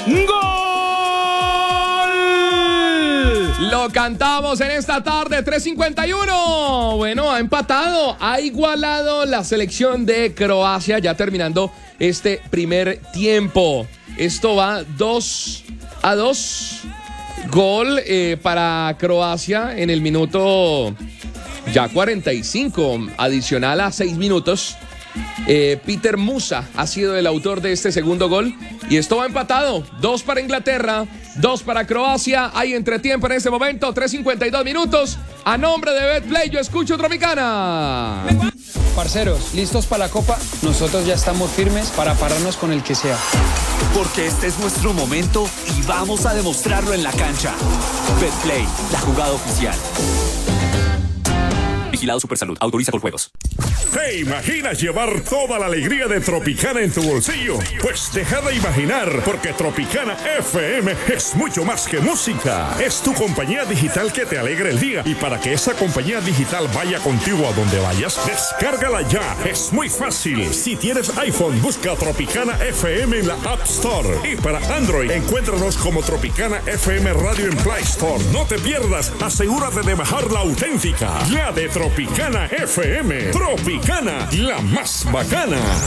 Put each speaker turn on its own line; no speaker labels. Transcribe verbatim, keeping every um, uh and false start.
¡Gol! Lo cantamos en esta tarde, tres cincuenta y uno. Bueno, ha empatado, ha igualado la selección de Croacia, ya terminando este primer tiempo. Esto va dos a dos. Gol eh, para Croacia en el minuto ya cuarenta y cinco, adicional a seis minutos. Eh, Peter Musa ha sido el autor de este segundo gol. Y esto va empatado. Dos para Inglaterra, dos para Croacia. Hay entretiempo en este momento, tres cincuenta y dos minutos. A nombre de Betplay, yo escucho Tropicana.
Parceros, ¿listos para la Copa? Nosotros ya estamos firmes para pararnos con el que sea.
Porque este es nuestro momento y vamos a demostrarlo en la cancha. Betplay, la jugada oficial. Vigilado Supersalud. Autoriza con juegos.
¿Te imaginas llevar toda la alegría de Tropicana en tu bolsillo? Pues deja de imaginar, porque Tropicana F M es mucho más que música. Es tu compañía digital que te alegra el día. Y para que esa compañía digital vaya contigo a donde vayas, descárgala ya. Es muy fácil. Si tienes iPhone, busca Tropicana F M en la App Store. Y para Android, encuéntranos como Tropicana F M Radio en Play Store. No te pierdas, asegúrate de bajar la auténtica, la de Tropicana F M. Tropicana, la más bacana.